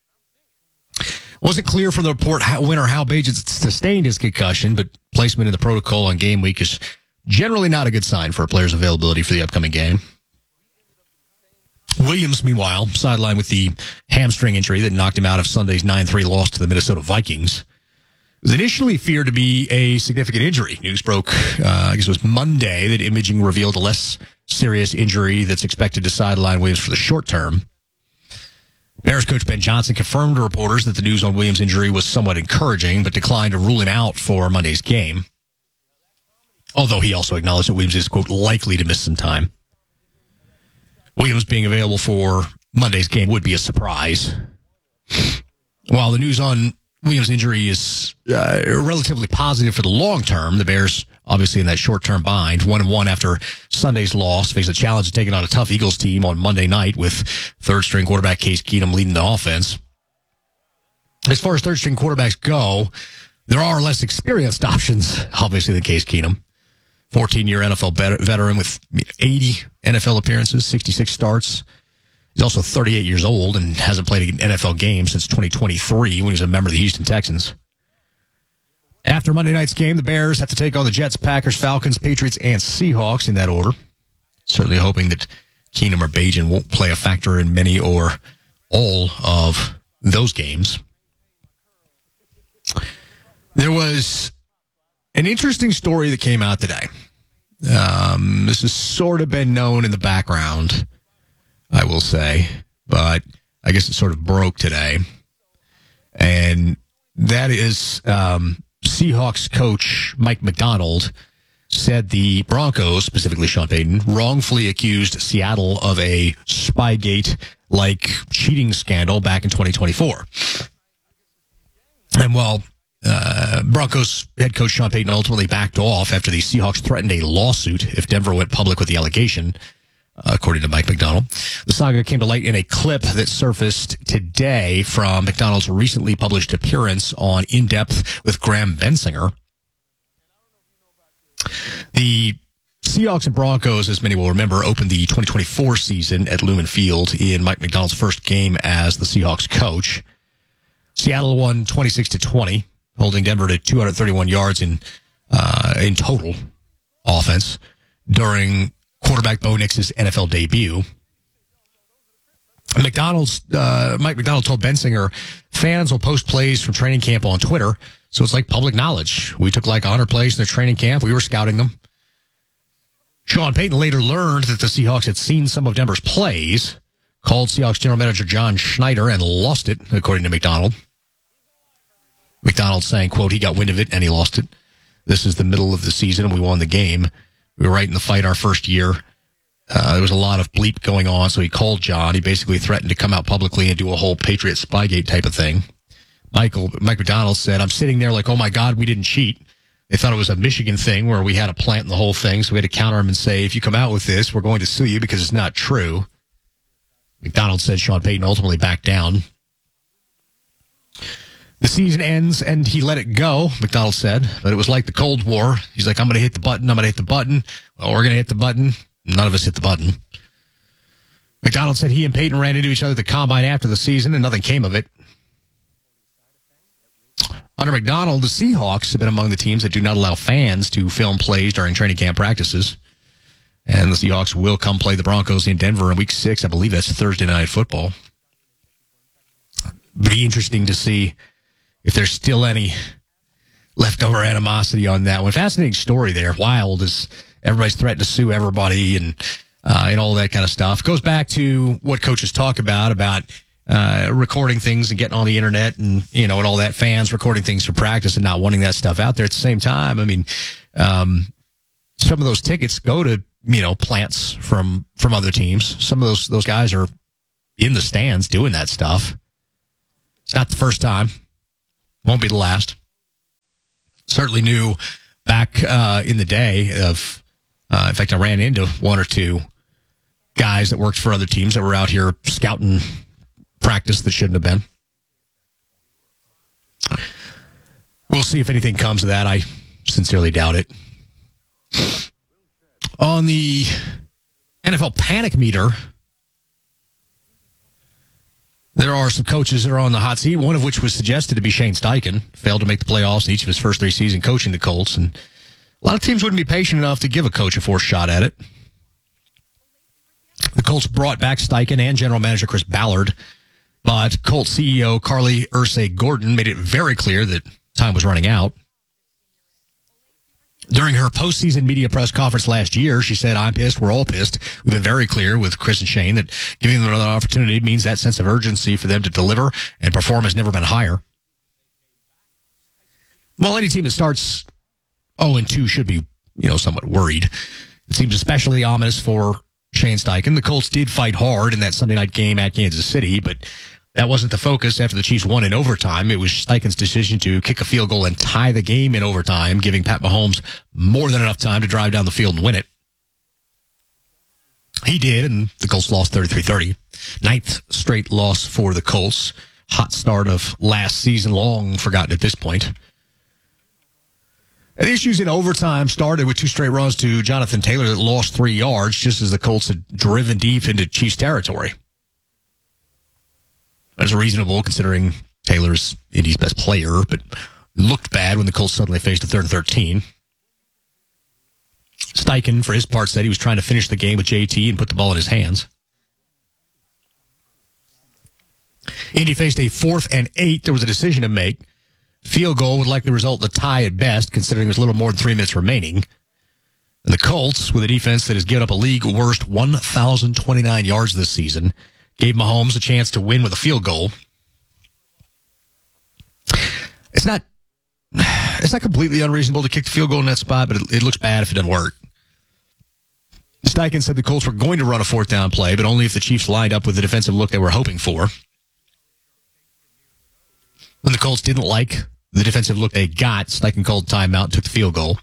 Speaker 19: Wasn't clear from the report how, when or how Bagent sustained his concussion, but placement in the protocol on game week is generally not a good sign for a player's availability for the upcoming game. Williams, meanwhile, sidelined with the hamstring injury that knocked him out of Sunday's nine three loss to the Minnesota Vikings. It was initially feared to be a significant injury. News broke, uh, I guess it was Monday, that imaging revealed a less serious injury that's expected to sideline Williams for the short term. Bears coach Ben Johnson confirmed to reporters that the news on Williams' injury was somewhat encouraging, but declined to rule him out for Monday's game. Although he also acknowledged that Williams is, quote, likely to miss some time. Williams being available for Monday's game would be a surprise. While the news on Williams' injury is uh, relatively positive for the long term, the Bears obviously in that short-term bind. One and one after Sunday's loss, face a challenge of taking on a tough Eagles team on Monday night with third-string quarterback Case Keenum leading the offense. As far as third-string quarterbacks go, there are less experienced options, obviously, than Case Keenum. fourteen-year N F L veteran with eighty N F L appearances, sixty-six starts. He's also thirty-eight years old and hasn't played an N F L game since twenty twenty-three when he was a member of the Houston Texans. After Monday night's game, the Bears have to take on the Jets, Packers, Falcons, Patriots, and Seahawks in that order. Certainly hoping that Keenum or Bagent won't play a factor in many or all of those games. There was an interesting story that came out today. Um, this has sort of been known in the background, I will say, but I guess it sort of broke today. And that is um, Seahawks coach Mike Macdonald said the Broncos, specifically Sean Payton, wrongfully accused Seattle of a Spygate-like cheating scandal back in twenty twenty-four. And while Uh, Broncos head coach Sean Payton ultimately backed off after the Seahawks threatened a lawsuit if Denver went public with the allegation, uh, according to Mike Macdonald. The saga came to light in a clip that surfaced today from Macdonald's recently published appearance on In Depth with Graham Bensinger. The Seahawks and Broncos, as many will remember, opened the twenty twenty-four season at Lumen Field in Mike Macdonald's first game as the Seahawks coach. Seattle won twenty-six to twenty. Holding Denver to two hundred thirty-one yards in uh, in total offense during quarterback Bo Nix's N F L debut. McDonald's uh, Mike Macdonald told Bensinger, fans will post plays from training camp on Twitter, so it's like public knowledge. We took like one hundred plays in their training camp. We were scouting them. Sean Payton later learned that the Seahawks had seen some of Denver's plays, called Seahawks general manager John Schneider, and lost it, according to Macdonald. McDonald saying, quote, he got wind of it and he lost it. This is the middle of the season and we won the game. We were right in the fight our first year. Uh, there was a lot of bleep going on, so he called John. He basically threatened to come out publicly and do a whole Patriot Spygate type of thing. Michael Mike Macdonald said, I'm sitting there like, oh my God, we didn't cheat. They thought it was a Michigan thing where we had a plant in the whole thing, so we had to counter him and say, if you come out with this, we're going to sue you because it's not true. McDonald said Sean Payton ultimately backed down. The season ends, and he let it go, McDonald said, but it was like the Cold War. He's like, I'm going to hit the button, I'm going to hit the button. Well, we're going to hit the button. None of us hit the button. McDonald said he and Payton ran into each other at the Combine after the season, and nothing came of it. Under McDonald, the Seahawks have been among the teams that do not allow fans to film plays during training camp practices. And the Seahawks will come play the Broncos in Denver in week six. I believe that's Thursday Night Football. be interesting to see if there's still any leftover animosity on that one. Fascinating story there. Wild as everybody's threatened to sue everybody and uh, and all that kind of stuff. Goes back to what coaches talk about, about uh, recording things and getting on the internet and, you know, and all that, fans recording things for practice and not wanting that stuff out there. At the same time, I mean, um, some of those tickets go to, you know, plants from, from other teams. Some of those, those guys are in the stands doing that stuff. It's not the first time. Won't be the last. Certainly knew back uh, in the day of, uh, in fact, I ran into one or two guys that worked for other teams that were out here scouting practice that shouldn't have been. We'll see if anything comes of that. I sincerely doubt it. On the N F L panic meter, there are some coaches that are on the hot seat, one of which was suggested to be Shane Steichen. Failed to make the playoffs in each of his first three seasons coaching the Colts. And a lot of teams wouldn't be patient enough to give a coach a fourth shot at it. The Colts brought back Steichen and general manager Chris Ballard, but Colts C E O Carly Ursay-Gordon made it very clear that time was running out. During her postseason media press conference last year, she said, "I'm pissed. We're all pissed. We've been very clear with Chris and Shane that giving them another opportunity means that sense of urgency for them to deliver and perform has never been higher." Well, any team that starts oh and two should be, you know, somewhat worried. It seems especially ominous for Shane Steichen. The Colts did fight hard in that Sunday night game at Kansas City, but that wasn't the focus after the Chiefs won in overtime. It was Steichen's decision to kick a field goal and tie the game in overtime, giving Pat Mahomes more than enough time to drive down the field and win it. He did, and the Colts lost thirty-three thirty. Ninth straight loss for the Colts. Hot start of last season, long forgotten at this point. And the issues in overtime started with two straight runs to Jonathan Taylor that lost three yards just as the Colts had driven deep into Chiefs territory. That's reasonable considering Taylor's Indy's best player, but looked bad when the Colts suddenly faced a third and thirteen. Steichen, for his part, said he was trying to finish the game with J T and put the ball in his hands. Indy faced a fourth and eight. There was a decision to make. Field goal would likely result in a tie at best, considering there's a little more than three minutes remaining. And the Colts, with a defense that has given up a league worst one thousand twenty-nine yards this season, gave Mahomes a chance to win with a field goal. It's not it's not completely unreasonable to kick the field goal in that spot, but it, it looks bad if it doesn't work. Steichen said the Colts were going to run a fourth down play, but only if the Chiefs lined up with the defensive look they were hoping for. When the Colts didn't like the defensive look they got, Steichen called timeout and took the field goal.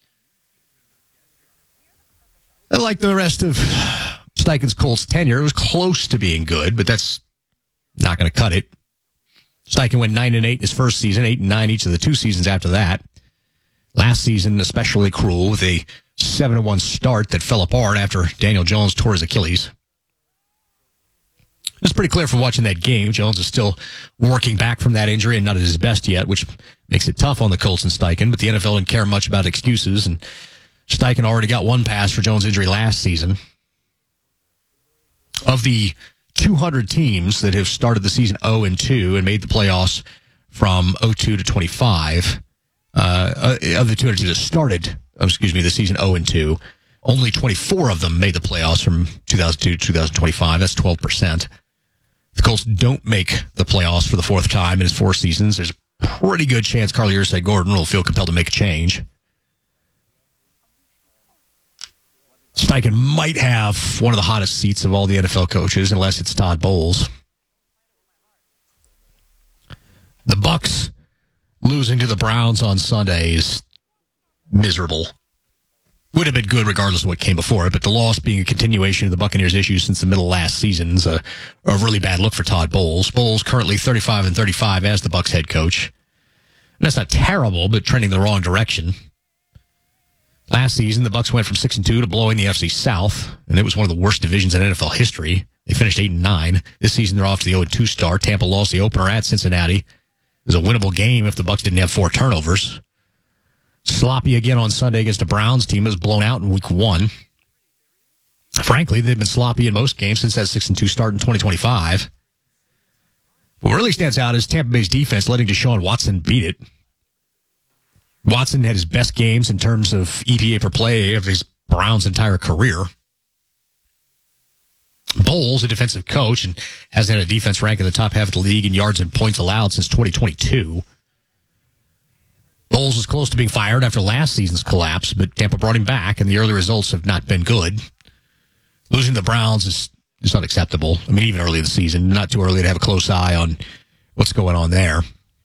Speaker 19: And like the rest of Steichen's Colts tenure, it was close to being good, but that's not going to cut it. Steichen went nine and eight in his first season, eight and nine each of the two seasons after that. Last season, especially cruel, with a seven and one start that fell apart after Daniel Jones tore his Achilles. It's pretty clear from watching that game, Jones is still working back from that injury and not at his best yet, which makes it tough on the Colts and Steichen, but the N F L didn't care much about excuses, and Steichen already got one pass for Jones' injury last season. Of the two hundred teams that have started the season oh and two and made the playoffs from oh two to twenty-five, uh, of the two hundred teams that started, excuse me, the season oh and two, only twenty-four of them made the playoffs from two thousand two to two thousand twenty-five. That's twelve percent. The Colts don't make the playoffs for the fourth time in his four seasons. There's a pretty good chance Carly Ursay-Gordon will feel compelled to make a change. Steichen might have one of the hottest seats of all the N F L coaches, unless it's Todd Bowles. The Bucs losing to the Browns on Sunday is miserable. Would have been good regardless of what came before it, but the loss being a continuation of the Buccaneers' issues since the middle of last season is a, a really bad look for Todd Bowles. Bowles currently thirty-five and thirty-five as the Bucs head coach. And that's not terrible, but trending the wrong direction. Last season, the Bucs went from six and two to blowing the N F C South, and it was one of the worst divisions in N F L history. They finished eight and nine. This season, they're off to the oh and two start. Tampa lost the opener at Cincinnati. It was a winnable game if the Bucs didn't have four turnovers. Sloppy again on Sunday against a Browns team that was blown out in week one. Frankly, they've been sloppy in most games since that six and two start in twenty twenty-five. What really stands out is Tampa Bay's defense letting Deshaun Watson beat it. Watson had his best games in terms of E P A per play of his Browns' entire career. Bowles, a defensive coach, and hasn't had a defense rank in the top half of the league in yards and points allowed since twenty twenty-two. Bowles was close to being fired after last season's collapse, but Tampa brought him back, and the early results have not been good. Losing the Browns is, is unacceptable. I mean, even early in the season, not too early to have a close eye on what's going on there.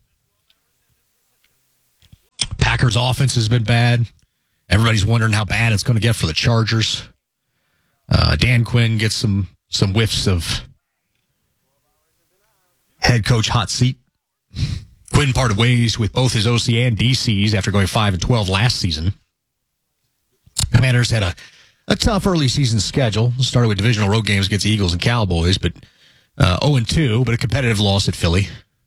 Speaker 19: Packers' offense has been bad. Everybody's wondering how bad it's going to get for the Chargers. Uh, Dan Quinn gets some some whiffs of head coach hot seat. Quinn parted ways with both his O C and D Cs after going five and twelve last season. Commanders had a, a tough early season schedule. Started with divisional road games against the Eagles and Cowboys, but uh, oh and two, but a competitive loss at Philly.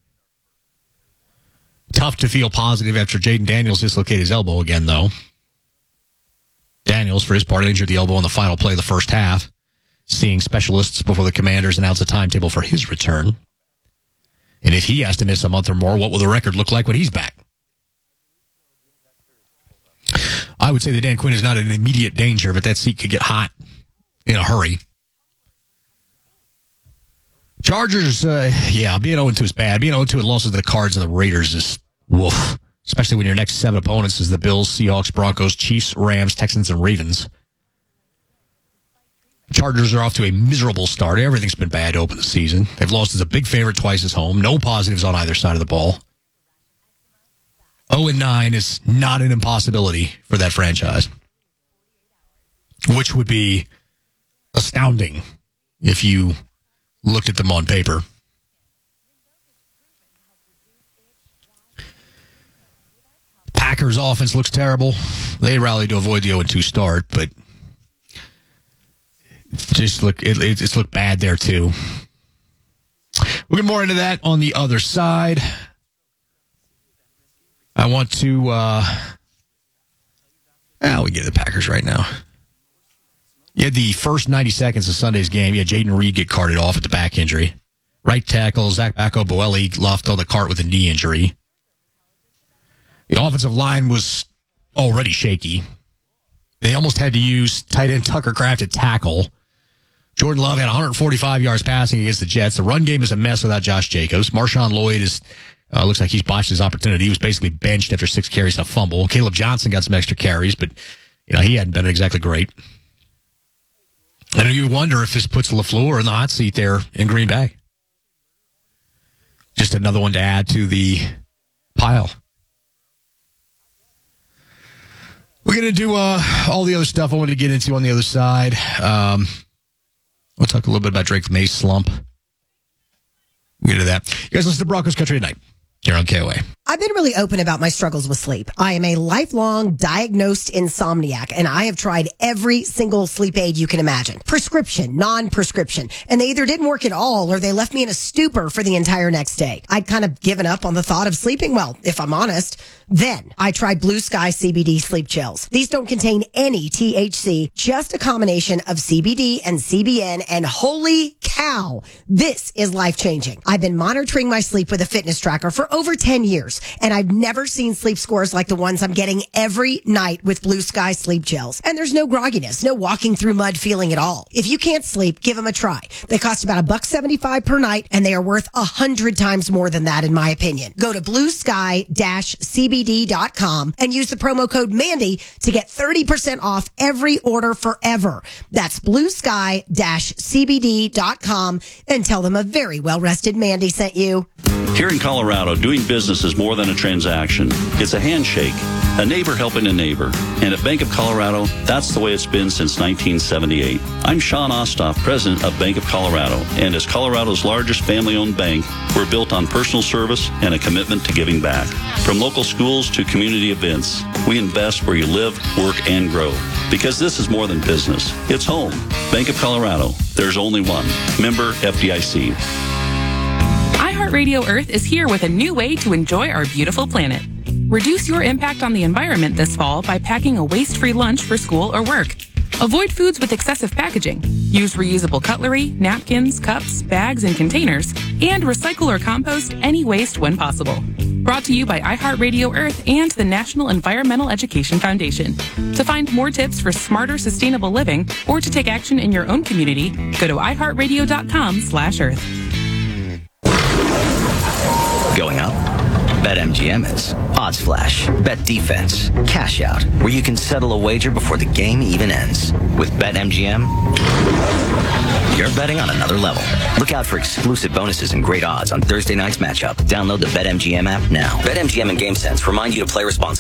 Speaker 19: Tough to feel positive after Jaden Daniels dislocated his elbow again, though. Daniels, for his part, injured the elbow in the final play of the first half, seeing specialists before the Commanders announced a timetable for his return. And if he has to miss a month or more, what will the record look like when he's back? I would say that Dan Quinn is not in immediate danger, but that seat could get hot in a hurry. Chargers, uh, yeah, being oh and two is bad. Being oh and two with losses to the Cards and the Raiders is woof. Especially when your next seven opponents is the Bills, Seahawks, Broncos, Chiefs, Rams, Texans, and Ravens. Chargers are off to a miserable start. Everything's been bad to open the season. They've lost as a big favorite twice at home. No positives on either side of the ball. oh and nine is not an impossibility for that franchise, which would be astounding if you looked at them on paper. Packers offense looks terrible. They rallied to avoid the oh and two start, but just look, it, it's looked bad there too. We'll get more into that on the other side. I want to, uh, ah, we get the Packers right now. You had the first ninety seconds of Sunday's game. You had Jaden Reed get carted off with the back injury. Right tackle, Zach Bacco-Boeli left on the cart with a knee injury. The offensive line was already shaky. They almost had to use tight end Tucker Kraft at tackle. Jordan Love had one hundred forty-five yards passing against the Jets. The run game is a mess without Josh Jacobs. Marshawn Lloyd is uh, looks like he's botched his opportunity. He was basically benched after six carries and a fumble. Caleb Johnson got some extra carries, but you know he hadn't been exactly great. And you wonder if this puts LaFleur in the hot seat there in Green Bay. Just another one to add to the pile. We're going to do uh, all the other stuff I wanted to get into on the other side. Um, we'll talk a little bit about Drake May's slump. We'll get into that. You guys listen to Broncos Country Tonight here on K O A.
Speaker 4: I've been really open about my struggles with sleep. I am a lifelong diagnosed insomniac, and I have tried every single sleep aid you can imagine. Prescription, non-prescription. And they either didn't work at all or they left me in a stupor for the entire next day. I'd kind of given up on the thought of sleeping well, if I'm honest. Then I tried Blue Sky C B D Sleep Chills. These don't contain any T H C, just a combination of C B D and C B N, and holy cow, this is life-changing. I've been monitoring my sleep with a fitness tracker for over ten years, and I've never seen sleep scores like the ones I'm getting every night with Blue Sky Sleep Gels. And there's no grogginess, no walking through mud feeling at all. If you can't sleep, give them a try. They cost about a buck seventy-five per night, and they are worth a hundred times more than that, in my opinion. Go to blue sky C B D dot com and use the promo code Mandy to get thirty percent off every order forever. That's blue sky C B D dot com and tell them a very well-rested Mandy sent you.
Speaker 18: Here in Colorado, doing business is more than a transaction. It's a handshake, a neighbor helping a neighbor. And at Bank of Colorado, that's the way it's been since nineteen seventy-eight. I'm Sean Ostoff, president of Bank of Colorado. And as Colorado's largest family-owned bank, we're built on personal service and a commitment to giving back. From local schools to community events, we invest where you live, work, and grow. Because this is more than business. It's home. Bank of Colorado. There's only one. Member F D I C.
Speaker 12: iHeartRadio Earth is here with a new way to enjoy our beautiful planet. Reduce your impact on the environment this fall by packing a waste-free lunch for school or work. Avoid foods with excessive packaging. Use reusable cutlery, napkins, cups, bags, and containers, and recycle or compost any waste when possible. Brought to you by iHeartRadio Earth and the National Environmental Education Foundation. To find more tips for smarter, sustainable living or to take action in your own community, go to iHeartRadio.com slash Earth.
Speaker 20: Going up? BetMGM is. Odds Flash, Bet Defense, Cash Out, where you can settle a wager before the game even ends. With BetMGM, you're betting on another level. Look out for exclusive bonuses and great odds on Thursday night's matchup. Download the BetMGM app now. BetMGM and GameSense remind you to play responsibly.